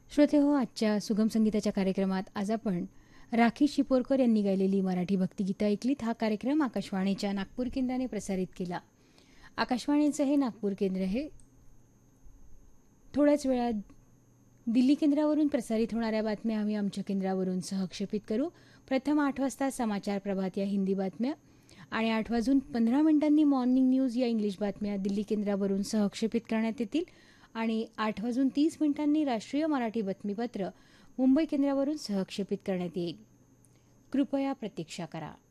श्रोते हो, आजच्या सुगम संगीताच्या कार्यक्रमात आज आपण राखी शिपोरकर यांनी गायलेली मराठी भक्तिगीतं ऐकलीत. हा कार्यक्रम आकाशवाणीच्या नागपूर केंद्राने प्रसारित केला. आकाशवाणीचं हे नागपूर केंद्र हे थोड्याच वेळात दिल्ली केंद्रावरून प्रसारित होणाऱ्या बातम्या आम्ही आमच्या केंद्रावरून सहक्षेपित करू. प्रथम 8 वाजता समाचार प्रभात या हिंदी बातम्या आणि 8:15 मॉर्निंग न्यूज या इंग्लिश बातम्या दिल्ली केंद्रावरून सहक्षेपित करण्यात येतील आणि 8:30 राष्ट्रीय मराठी बातमीपत्र मुंबई केंद्रावरून सहक्षेपित करण्यात येईल. कृपया प्रतीक्षा करा.